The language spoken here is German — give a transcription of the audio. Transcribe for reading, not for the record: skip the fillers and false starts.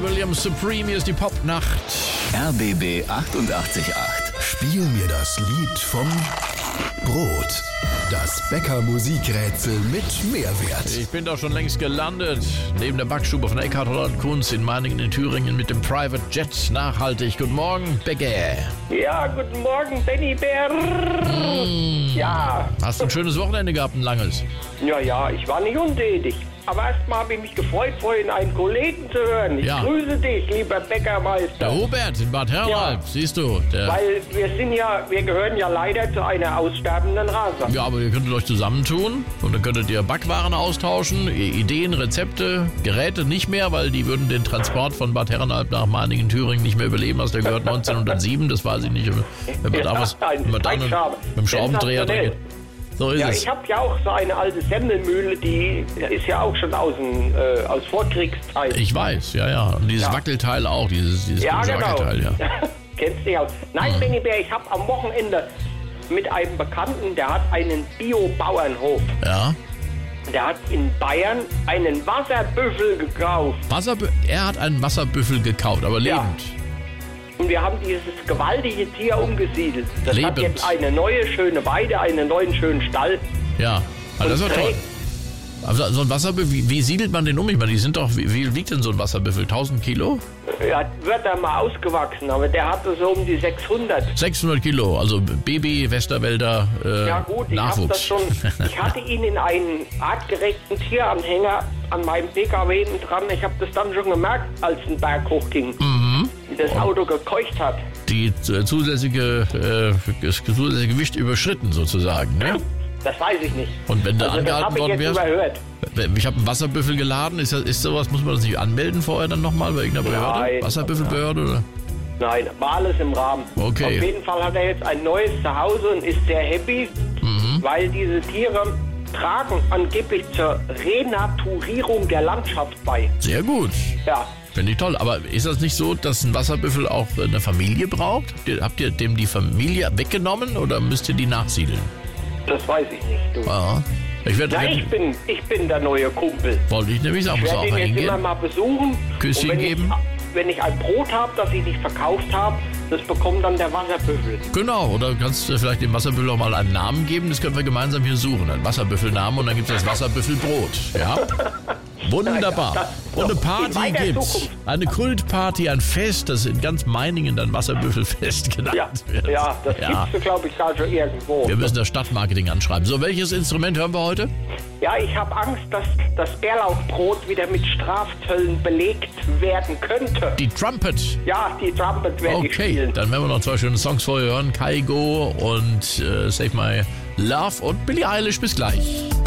Williams Supreme, hier ist die Popnacht. RBB 88.8. Spiel mir das Lied vom Brot. Das Bäcker-Musikrätsel mit Mehrwert. Ich bin doch schon längst gelandet. Neben der Backstube von Eckhard Holland Kunz in Meiningen in Thüringen mit dem Private Jet nachhaltig. Guten Morgen, Bäcker. Ja, guten Morgen, Benny Bär. Ja. Hast du ein schönes Wochenende gehabt, ein langes? Ja, ich war nicht untätig. Aber erstmal habe ich mich gefreut, vorhin einen Kollegen zu hören. Ich grüße dich, lieber Bäckermeister. Der Hubert in Bad Herrenalb, siehst du. Weil wir gehören ja leider zu einer aussterbenden Rasse. Ja, aber ihr könntet euch zusammentun und dann könntet ihr Backwaren austauschen, Ideen, Rezepte, Geräte nicht mehr, weil die würden den Transport von Bad Herrenalb nach Meiningen, Thüringen nicht mehr überleben. Also der gehört 1907, das weiß ich nicht. Wenn man da mit dem Schraubendreher drin geht. So ist es. Ich habe ja auch so eine alte Semmelmühle, die ist ja auch schon aus Vorkriegszeit. Ich weiß, ja. Und dieses Wackelteil auch, dieses Wackelteil, genau. Kennst du ja auch. Nein, Benny Bär, ich habe am Wochenende mit einem Bekannten, der hat einen Bio-Bauernhof. Ja. Der hat in Bayern einen Wasserbüffel gekauft. Er hat einen Wasserbüffel gekauft, aber lebend. Und wir haben dieses gewaltige Tier umgesiedelt. Das lebend. Hat jetzt eine neue, schöne Weide, einen neuen, schönen Stall. Ja, also das ist doch toll. Also so ein Wasserbüffel, wie siedelt man den um? Ich meine, wie wiegt denn so ein Wasserbüffel? 1000 Kilo? Ja, wird er mal ausgewachsen, aber der hatte so um die 600. 600 Kilo, also Baby, Westerwälder, ja gut, Nachwuchs. Ich hatte ihn in einen artgerechten Tieranhänger an meinem PKW dran. Ich habe das dann schon gemerkt, als ein Berg hochging. Wie das Auto gekeucht hat. Das zusätzliche Gewicht überschritten sozusagen, ne? Das weiß ich nicht. Und wenn du angehalten worden wärst? Ich habe einen Wasserbüffel geladen. Ist sowas, muss man das nicht anmelden vorher dann nochmal bei irgendeiner Behörde? Nein. Wasserbüffelbehörde oder? Nein, war alles im Rahmen. Okay. Auf jeden Fall hat er jetzt ein neues Zuhause und ist sehr happy, weil diese Tiere tragen angeblich zur Renaturierung der Landschaft bei. Sehr gut. Ja. Finde ich toll. Aber ist das nicht so, dass ein Wasserbüffel auch eine Familie braucht? Habt ihr dem die Familie weggenommen oder müsst ihr die nachsiedeln? Das weiß ich nicht, du. Ja. Ich bin der neue Kumpel. Wollte ich nämlich sagen, muss auch Ich werde ihn hingehen. jetzt immer mal besuchen. Küsschen und geben. Wenn ich ein Brot habe, das ich nicht verkauft habe, das bekommt dann der Wasserbüffel. Genau, oder kannst du vielleicht dem Wasserbüffel auch mal einen Namen geben? Das können wir gemeinsam hier suchen. Ein Wasserbüffelnamen und dann gibt es das Wasserbüffelbrot. Ja? Wunderbar. Und eine Party gibt's. Eine Kultparty, ein Fest, das in ganz Meiningen dann Wasserbüffelfest genannt wird. Ja, das gibt's, glaube ich, da schon irgendwo. Wir müssen das Stadtmarketing anschreiben. So, welches Instrument hören wir heute? Ja, ich habe Angst, dass das Bärlauchbrot wieder mit Strafzöllen belegt werden könnte. Die Trumpet. Ja, die Trumpet werde ich spielen. Okay, dann werden wir noch zwei schöne Songs vorher hören. Kygo und Save My Love und Billie Eilish. Bis gleich.